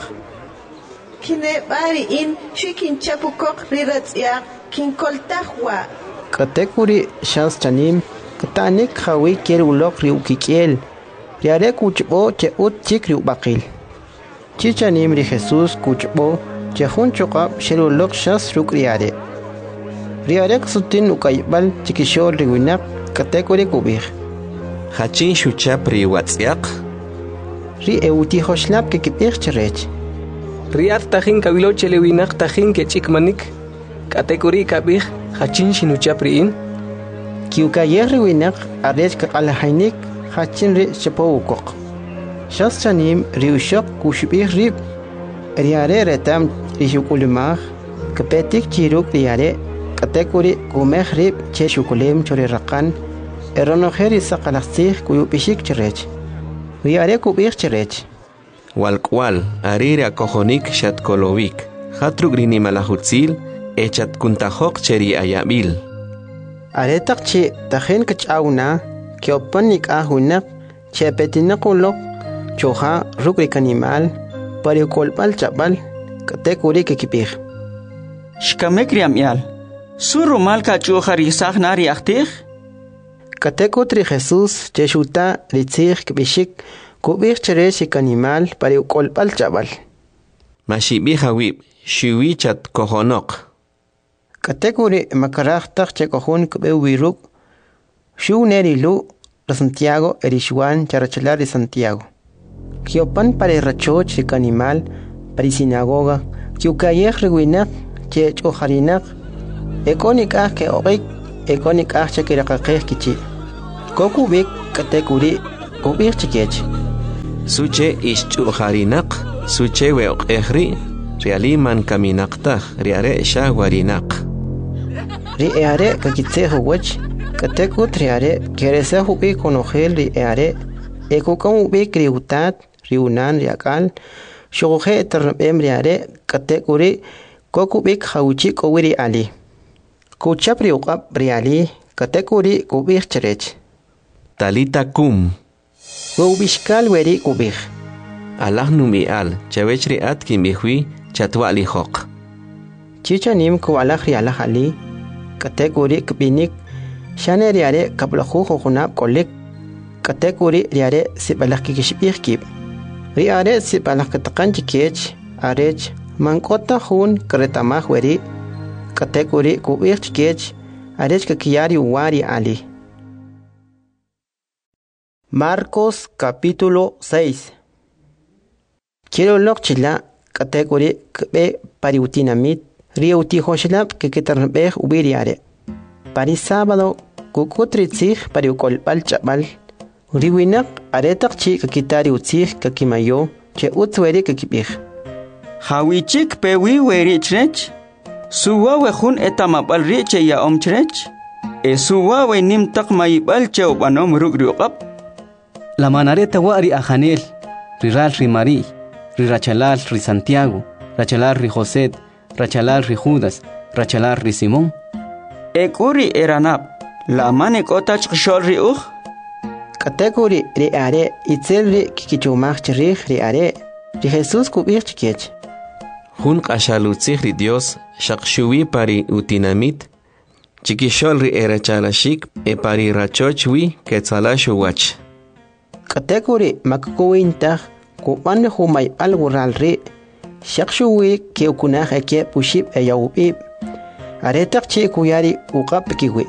kine bari in shikin chapu kokre ratiak kin koltahwa katekuri shas chanim katanik khawi kerulok riukikel Riare kuchbo che ut chikri ubakil. Chichanim ri Jesus kuchbo che hun chokab shelulok shas ruk riare. Riare ksutin ukaybal chikishol riwinak katekuri kubir. Hachin shuchap ri watsiak. Ri euti hoshlap ke kipir cherech. Riar tajin kabilo chelewinak tajin ke chikmanik katekuri kabir hachin shinuchap riin. Kiukayer riwinak arech kakalahainik hachin ri chapowukok. Shas chanim riushok kushbih rib. Riare retam rishukulimah kapetik chiruk riare katekuri kumeh rib che shukulim chori rakan eronoheri sakalaksih kuyupishik cherech. Riare kubih cherech. Walkwal arire akohonik shatkolovik hatruk rinimalahutzil echat kuntajok cheri ayabil. Aretak chi tajen kachawna Kiopanik ahunak, chepetinakulok, choha, rukrik animal, pariukolpal chapal, katekuri kikipir. Shkamekriam yal, suru malka choha risah nari aktir? Katekutri Jesus, cheshuta, ritzir, kibishik, kubir cheresik animal, pariukolpal chapal. Mashibihawib, shiwichat kohonok. Katekuri makarachtak chekohun kubewiruk, Shu nerilu de Santiago erishwan charachalar de Santiago. Kiopan para rachoch de canimal para sinagoga. Kiukayeh rewinak che chojarinak. Ekonik ke orik ekonik che kirakakeh kichi. Kokubik katekuri kubir chikech. Suche ishchuharinaq, suche weoqehri, rialiman kaminaqtaj, riare shahwarinaq. Riare kakitsejo wach, katekut riare, keresejo bi conogel riare, ekukam bi kriutat, riunan riakal, shoge ternabem riare, katekuri, kokubik hauchi kowiri ali. Kuchap riuqab riali, katekuri kubir cherech. Talita kum. Wubishkal weri kubir. Allah numial, chawechri at kimbihui, chatwali hok. Chichanim kualak rialak ali, katekuri kbinik, shane riare kablahu hunab kolik, katekuri riare sibalak kikishbirkib. Riare sibalak katakan chikech, arech, mankota hun karetamah weri, katekuri kubir chikech, arech kakiyari wari ali. Marcos capítulo 6. Quiero lokchila kategori kbe pariutinamit riuti hoshlap que ketarnbeh ubiriare. Pari sábado kukutritzig pariukolpal chabal. Riwinak aretak chi kakitari utzig kakimayo che utzweri kakibig. Hawichik pewi weri chrech. Suwa wehun etamabal riche ya omchrech. E suwa we nimtak mayibal che obanom rugriuqap. La manareta wari a Janel, riral rimari, rirachalal ri Santiago, rachalal ri José, rachalal ri Judas, rachalal ri Simón. Ekuri eranab, la mane kotach kshol ri uj. Kategori ri are, itzel ri kikichumach ri are, ri Jesús kubir chikech. Hun kashalutzig ri Dios, shakshuwi pari utinamit, chikishol ri erachalashik, e pari rachochwi ketzalashu wach. Kategori makkuwintaj kuban humay algural ri shakshuwi ke ukunaj eke pushib eyawbib aretak chi kuyari uqap kiwi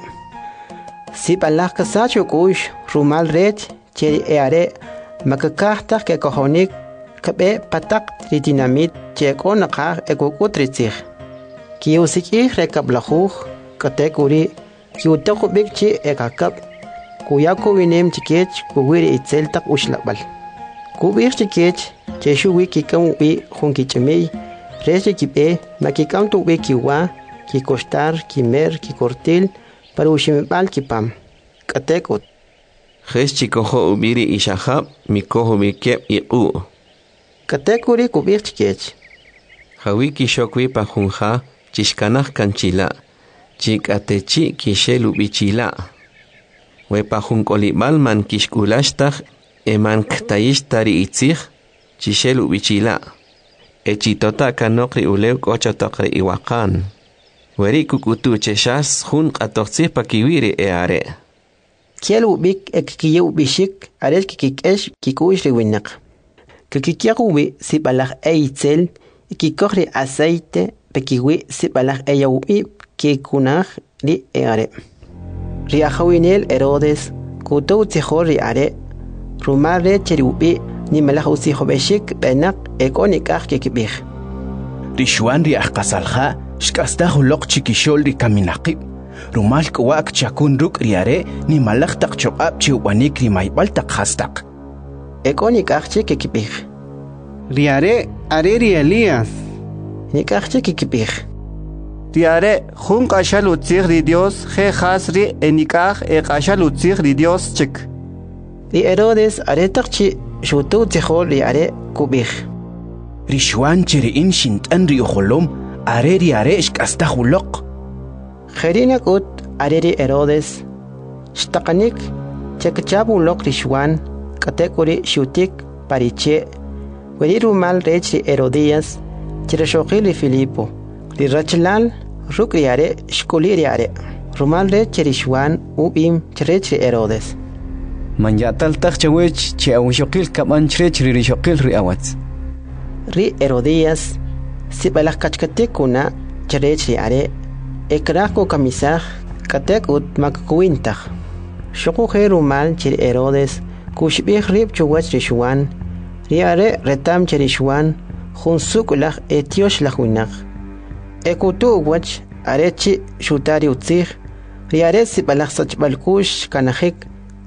sibalak kasacho kush rumal rech cheri eare makakahtaj ke kohonik kabe patak ritinamit che konaqaj ekukutritzig kiusikij rekablajuj kategori kiutakubik chi ekakab Kuyaku winem chikech kuwiri itzel tak ushlabal. Kubir chikech cheshu wiki kam wi hunkichemei reche kipe makikam tu wiki wa ki kostar ki mer ki kortil para ushimebal kipam. Katekut. Jes chikoho ubiri ishahab mikoho bikep iqu. Katekuri kubir chikech. Hawiki shokwi pa hunha chishkanah kanchila. Chikatechi kishelu bichila. Wepa junkolibal man kishkulashtag eman ktayishtari itzig chishelu bichila. Echitota kanokri ulew kochotokri iwakan. Weri kukutu cheshas jun qatoqtzig pakiwiri eare. Kielu bik ekikiyew bishik ares kikikesh kikuish riwinak. Kikikiyawi sibalaj eitzel kikokri aceite pekiwi sibalaj eyawib kikunaj li eare. Riajawinel Herodes, kutu tzihor riare, rumare cheriubi, ni melahusihobeshik benak ekonikaj kikibij. Rishuan riajkasalja, shkastaj ulok chikishol rikaminaqib, rumal kwak chakun ruk riare, ni malajtak chokab chiubanik rimaybaltak hastak. Ekonikaj kikibij. Riare areri Elías. Nikaj kikibij. Tiare, jun kashalutzig ri Dios, je hasri enikaj e kashalutzig ri Dios chik. Ri Herodes aretakchi shutu tzihol ri are kubij. Rishuan chiriin shintan ri ujolom, are ri are shkastaj ulok. Jerinak ut are ri Herodes. Shtakanik chekchab ulok rishuan, katekuri shutik pariche. Weri rumal rech ri Herodías, chireshokil ri Filipo. Ri rachlal ruk riare shkuli riare. Rumal rech rishuan ubim cherech ri Herodes. Man yatal takchawech che awshokil kaman cherech ri rishokil ri awatz. Ri Herodías sibalak kachkatikuna cherech riare. Ekrako kamisaj katek ut makkuintaj. Shokuje rumal chir Herodes kushbih rib chuwach rishuan. Riare retam cherishuan junsukulaj etiosh lajuinaj. Ekutu wach arechi shutari utzig. Riare sibalak sachbalkush kanajik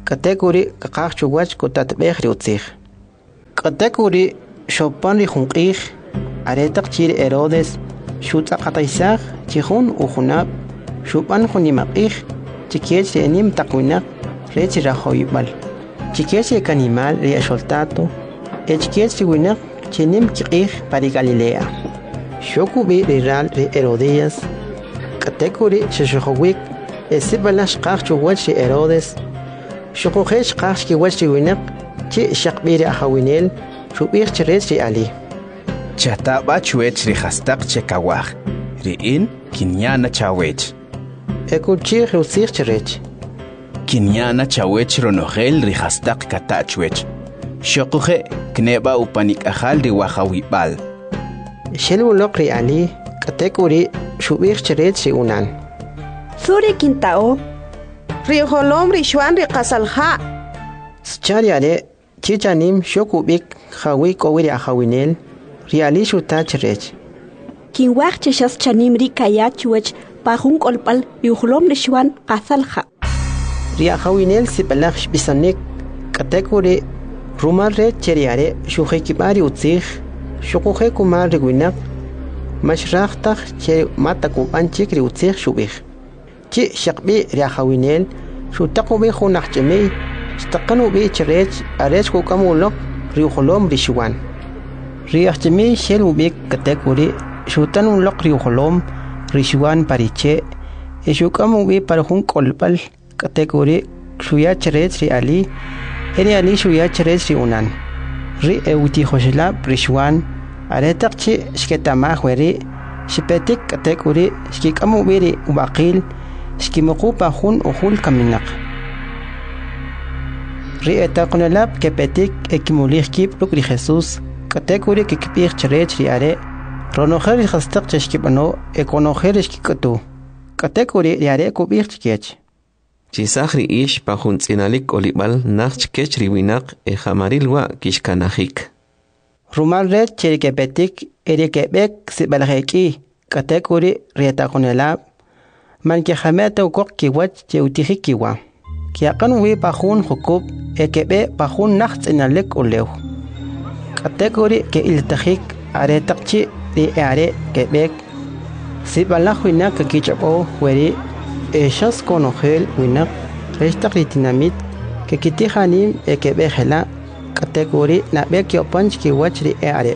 katekuri kakach chuwach kutatbeh riutzig. Katekuri shopan rijunqig aretak chir Herodes shutaqataisag chihun ujunab shupan junimaqig chikiech enim takwinak rechi rahoibal. Chikiech kanimal riasholtato echkiech winak chinim kikig pari Galilea. Shokubi riral ri Herodías katekuri sheshojowik esibalash qaq chuwach Herodes shokojesh qaq chiwach winak chi shaqbiri ahawinel shubir chires ri ali. Chataba chuech ri hastaq chekawaj. Riin kinyana chawech. Ekuchi rusir chirech. Kinyana chawech ronogel ri hastaq katachuech. Shokuje kneba upanik ajal ri wajawibal. Shelulok ri ali katekuri shubir chirech ri unan. Suri kintao ri holom ri shwan ri qasalha. Schariare chichanim shokubik hawi kowiri ahawinel riali shuta chirech. Kinwach chishas chanim ri kayachuech pahun kolpal yuhlom ri shwan qasalha. Ri ahawinel sipalach bisanik katekuri rumarre cheriare shujekibari utzig shukuje kumar ri winak mashrachtak che matakupan chikri utzig shubig. Chi shaqbi ri ahawinel shutakubi junachchemei staqanu bi chirech arech kukamulok ri holom ri shwan. Riachchemi shelubik katekuri shutanu lok ri holom ri shwan pariche eshukamu bi parjun kolpal katekuri shuya chirech ri ali eri ali shuya chirech ri unan ri euti hoshla ri shwan aretaqchi shketama khweri shipetik katekuri shkikamu bi ri ubaqil shkimuqu pajun uhul kaminak ri etaqnelab kepetik ekimulih kip luk ri Jesus katekuri kikpir chirech ri are ronojer hastaq cheshkipano ekonojer shkikatu katekuri ri are kubir chkech Chisahri ish pajun tsinalik olibal nach kech riwinak ejamarilwa kishkanajik. Rumal red cherikepetik erikebek sibalajeki katekuri rietakonelab manke jamete ukok kiwach cheutihikiwa kiakan wi pajun hukub ekebe pajun nach tsinalik ulew katekuri ke iltajik aretakchi ri are kebek sibalaj winak kichabo weri eshas konogel winak restak ritinamit ke kitihanim ekebejela kategori na bekyo panch ki wachri are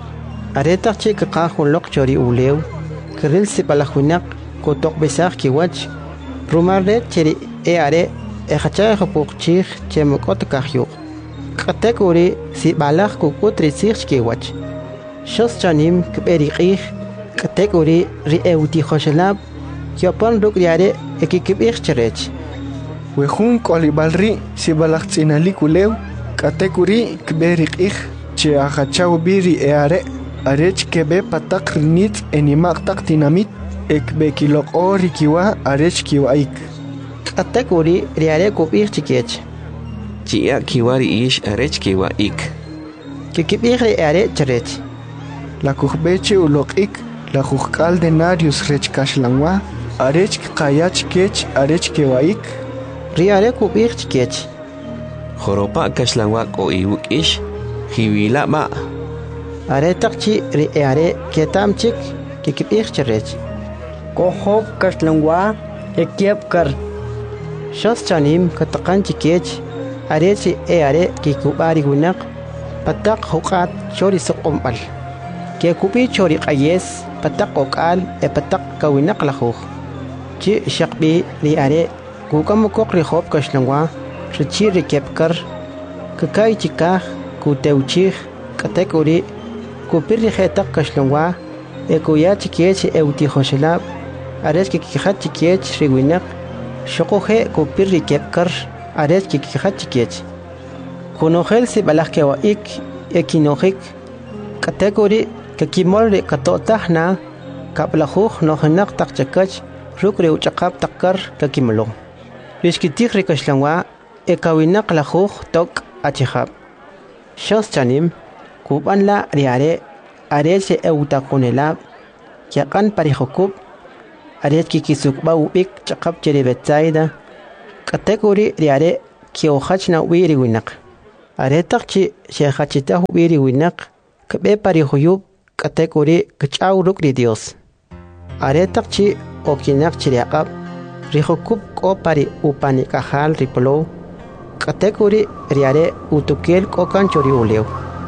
aretak chi ka khulok chori ulew kril sibalaj winak kotok besach ki wach rumarre cheri are echacha khopukchi chemokot kahyu kategori sibalaj kukutri sich ki wach shos chanim kberiqih kategori ri euti khoshlab Kiapan ruk yare ekikibir chirech. Wehun kolibalri sibalak tsinalik ulew katekuri kberik ich che ahachaw biri eare arech kebe patak rinit enimak tak tinamit ekbe kilok ori kiwa arech kiwaik. Katekuri riare kubir chikech. Chia kiwari ish arech kiwaik. Kikibir eare chirech. La kuhbeche ulok ik la kuhkal denarius rech kashlangwa arech kayach kech arech kewaik riare kubir kech Joropa kashlangwa ko iwuk ish hiwila ba are takchi ri are ketam chik kikibir cherech ko hob kashlangwa ekiep kar shos chanim katakan chikech arech are kikubari gunak patak hukat chori soqombal ke kupi chori qayes patak okal patak kawinak lahuh chi shaqbi li are kukam kokri hob kashlangwa richi rikepkar kakai chikah kuteuchih katekuri kupirri khetak kashlangwa ekuya chikech euti khoshlab ares kikhat chikech riwinak shoqohe kupirri kepkar ares kikhat chikech kunogel si balakhe wa ik ekinojik katekuri kakimol re katotahna kaplahuh nohnak takchakach rukre uchaqap takkar kakimlo riskitik rekashlangwa ekawinak lahuh tok achihab shos chanim kuban la riare arese eutakunelab yakan parihokub ares kikisukba ubik chaqap cherebetsaida kategori riare kiohachna wiri winak. Aretak chi shehachita wiri winak. Kbe pari huyub katekuri kchauruk di Dios. Aretak chi okinak chiriakab. Rihokup ko pari upani kahal ripolo. Katekuri riare utukel kokan chori uleo.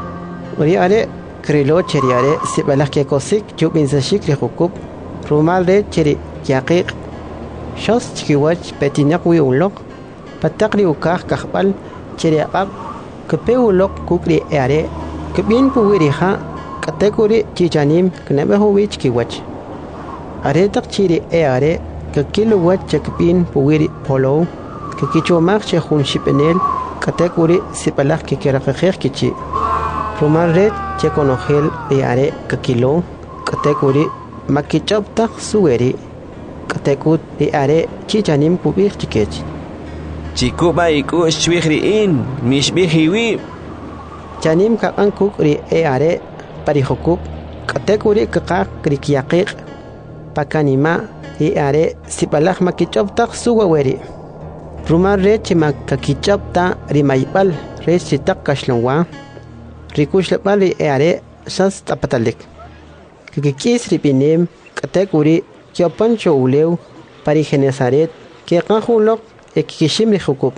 Riare krilo cheriare sibalak ke kosik jubinsashik rihokup. Rumal re cheri yaqiq. Shos chikiwach petinak wi ulok. Patakri ukah kahbal cheriakab. Kepe ulok kukri eare. Kebin puwiriha katekuri chichanim knebehu wich kiwach. Aretak chiri eare. Kakilo wat chakpin puwiri polo. Kakichomak chehun shipenel. Katekuri sipalak kikirakakir kichi. Rumal red chekonogel eare kakilo. Katekuri makichoptak suweri. Katekut eare chichanim pubir chikech. Chikuba iku shwihriin mishbihiwi. Chanim kakankuk ri eare parihokup. Katekuri kakak krikiakik. Pakanima eare sipalak makichoptak suweri. Rumal red chimakakichopta rimaipal red chitak kashlongwa. Rikushlapal eare sas tapatalik. Kikikis ripinim katekuri kiopancho uleu parigenesaret kekanjulok ekikishim rihukup.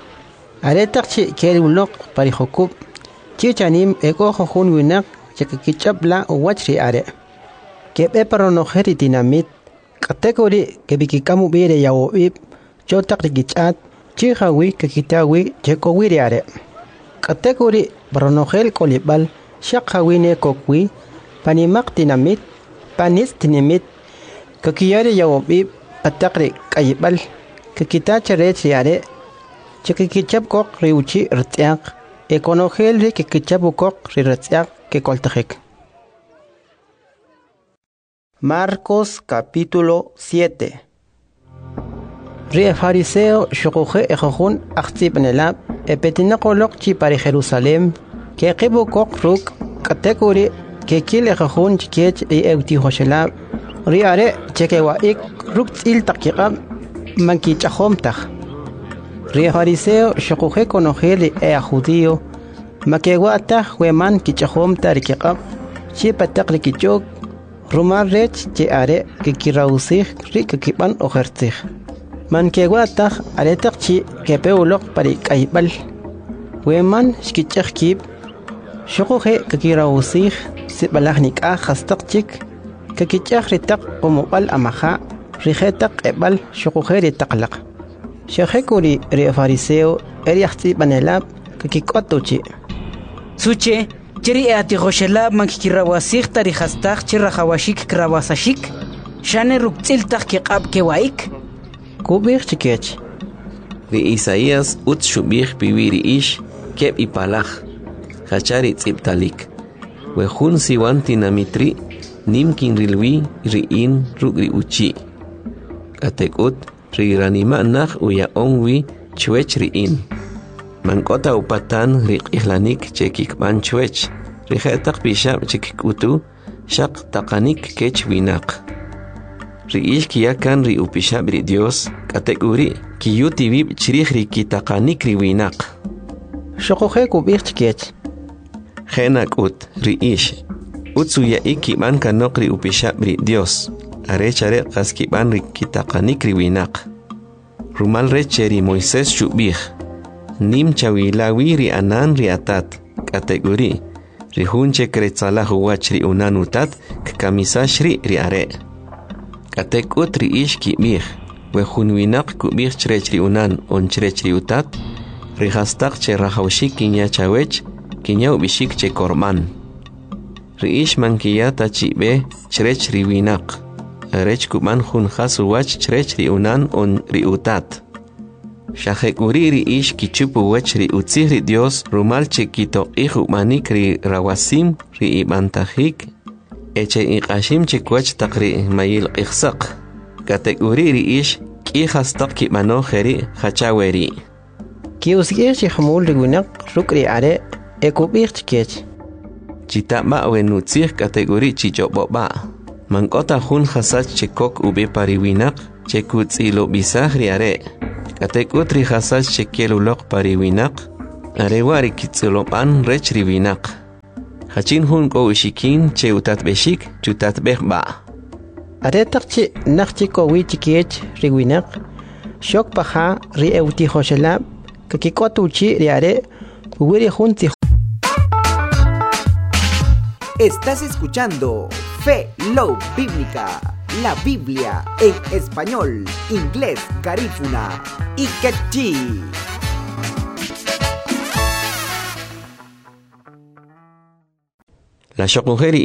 Aretak chi kerulok parihukup. Chichanim ekohojun winak chakikichapla uwachri are. Kebe paronojeri dinamit. Katekuri kebikikamu bire yawoib. Chotak rikichat. Chihawi kakitawi chekowiri are. Katekuri paronojel kolibal. Shakhawine kokwi. Panimak dinamit. Panis dinamit. Kakiyari yawobib. Patakri kayibal. Kakitacha rechri are. Chakikichap kok riuchi rtiak. Ekonogel ri kikichapu kok ri rtiak ke koltajek. Marcos capítulo 7. Rie fariseo shokoje ejojun achtibnelab epetinakolok chi para Jerusalem ke qibu kok ruk katekuri ke kil ejojun chikech e euti hoshelab riare chekewa ik ruk il takiqab manki chahomtaj. Rie fariseo shokoje konojeli e judío makewa taj weman kichahom tarikiqab chi patakli kichok Rumal rech che are que kirausig ri que kiban ojertig. Man que guatag aretak chi que peulok pari kaibal. Weman shkichag kib. Shokoje que kirausig si balagnik a hastak chik. Que kichag ritak como bal amaja. Rijetak ebal shokoje ritaklak. Shekuri re fariseo eriachti banelab que kikotuchi. Suche. Cheri ati Joshelab mankikirawasik tarihastag chirahawashik krawasashik. Shane ruktiltag kiqab kewaik. Kubir chikech. Ri Isaías ut shubih piwiri ish keb ipalach. Hachari tziptalik. Wehun siwanti namitri nimkin rilwi riin rugri uchi. Katekut ri ranima nach uya onwi chwech riin. Mankota upatan rik ihlanik chekik ban chwech. Rijetak bishab chekik utu shak takanik kech winak. Riish kiyakan ri upishab ri Dios kategori kiyuti vib chirih ri kitakanik ri winak. Shokoje kubir chikech. Henak ut riish. Utsuya ikiban kanok ri upishab ri Dios. Arechare kaskiban ri kitakanik ri winak. Rumal recheri Moises shubih. Nim chawilawi ri anan ri atat kategori rihunche kretsalah huwach ri unan utat kamisash ri are katekut ri ish kibih wehun winak kubih chrech ri unan on chrech ri utat rihastak che rahawshik kinya chawech kinya ubishik che korman ri ish mankiyata chibe chrech ri winak arech kuman hun khas huwach chrech ri unan on ri utat Shahekuri ri ish kichupu wech ri utzih ri Dios rumal chekito ihu manik ri rawasim ri ibantahik eche iqashim chekwach takri mayil qihsaq kategori ri ish kihastak kibano kheri khachaweri Kiusgir chihmul ri winak rukri are ekubir chikech chitama wenutzih kategori chichoboba mankota hun khasach chekok ube pari winak chekutzilo bisahri are katekutri hasas chekelulok pariwinak arewari kitzilom'an rech riwinak hachin hun ko ushikin che utat beshik chutat behba aretakchi nakchi ko wichikech riwinak shok paha ri euti hoshelab kakikotuchi riare wiri junti. Estás escuchando Fe Love Bíblica, la Biblia en español, inglés, garífuna y quechí. La shokmujer